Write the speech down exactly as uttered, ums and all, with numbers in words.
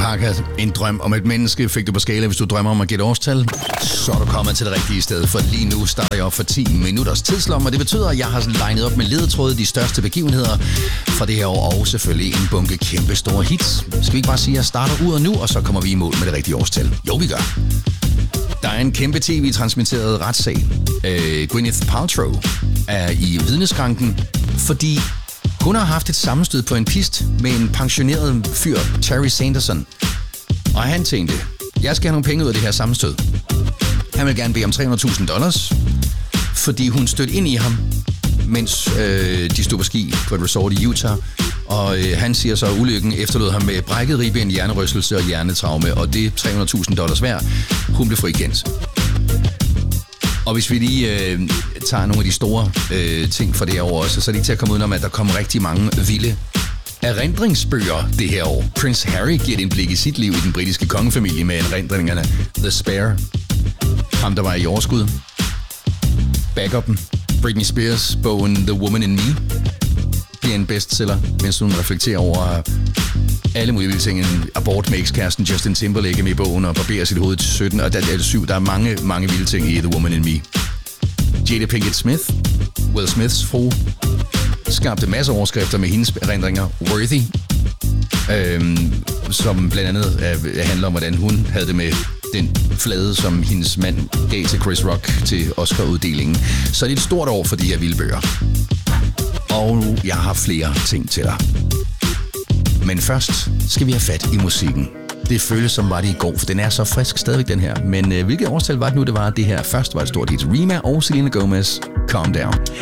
Gaga, en drøm om et menneske, fik du på skala, hvis du drømmer om at gætte årstal. Så er du kommet til det rigtige sted, for lige nu starter jeg op for ti minutters tidslomme, og det betyder, at jeg har legnet op med ledetråde de største begivenheder fra det her år, og selvfølgelig en bunke kæmpe store hits. Skal vi ikke bare sige, at jeg starter uret nu, og så kommer vi i mål med det rigtige årstal? Jo, vi gør. Der er en kæmpe tv-transmitteret retssag. Øh, Gwyneth Paltrow er i vidneskranken, fordi hun har haft et sammenstød på en pist med en pensioneret fyr, Terry Sanderson. Og han tænkte, jeg skal have nogle penge ud af det her sammenstød. Han vil gerne bede om tre hundrede tusind dollars, fordi hun stødte ind i ham, mens øh, de stod på ski på et resort i Utah. Og øh, han siger så, at ulykken efterlod ham med brækket ribben, hjernerystelse og hjernetraume, og det er tre hundrede tusind dollars værd. Hun blev frikendt. Og hvis vi lige øh, tager nogle af de store øh, ting for det her år også, så er det ikke til at komme udenom, at der kommer rigtig mange vilde erindringsbøger det her år. Prince Harry giver et indblik i sit liv i den britiske kongefamilie med erindringerne The Spare. Ham, der var i overskud. Backupen. Britney Spears, bogen The Woman in Me, bliver en bestseller, mens hun reflekterer over alle mulige ting. En abort med ekskæresten Justin Timberlake med i bogen og barberer sit hoved til sytten, og der er det syv. Der er mange, mange vilde ting i The Woman in Me. Jada Pinkett Smith, Will Smiths fru, skabte masser af overskrifter med hendes erindringer. Worthy, øhm, som blandt andet øh, handler om, hvordan hun havde det med den flade, som hendes mand gav til Chris Rock til Oscar-uddelingen. Så det er et stort år for de her vilde bøger. Og jeg har flere ting til dig. Men først skal vi have fat i musikken. Det føles som var det i går, for den er så frisk stadigvæk, den her. Men øh, hvilket årstal var det nu, det var? Det her først var et stort hit. Rema og Selena Gomez, Calm Down.